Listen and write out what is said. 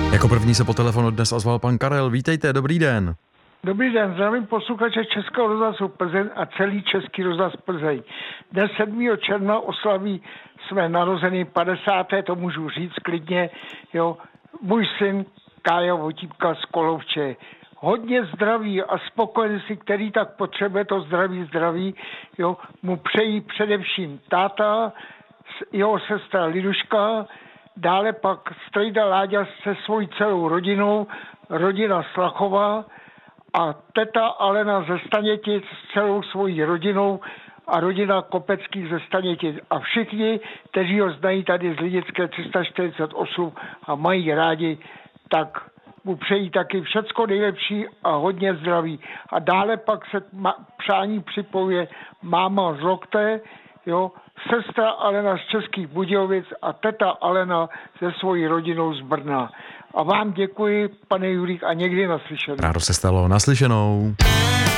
Jako první se po telefonu dnes ozval pan Karel. Vítejte, dobrý den. Dobrý den, zdravím posluchače Českého rozhlasu Plzeň a celý Český rozhlas Plzeň. Dnes 7. června oslaví své narozeniny 50. to můžu říct klidně, jo, můj syn Kája Votípka z Kolovče. Hodně zdraví a spokojenosti, který tak potřebuje to zdraví, jo, mu přejí především táta, jeho sestra Liduška, dále pak strejda Láďa se svojí celou rodinou, rodina Slachová a teta Alena ze Stanětic s celou svojí rodinou a rodina Kopeckých ze Stanětic. A všichni, kteří ho znají tady z Lidické 348 a mají rádi, tak mu přejí taky všecko nejlepší a hodně zdraví. A dále pak se přání připojuje máma z Lokté, jo, sestra Alena z Českých Budějovic a teta Alena se svojí rodinou z Brna. A vám děkuji, pane Julík, a někdy naslyšenou. Rádo se stalo, naslyšenou.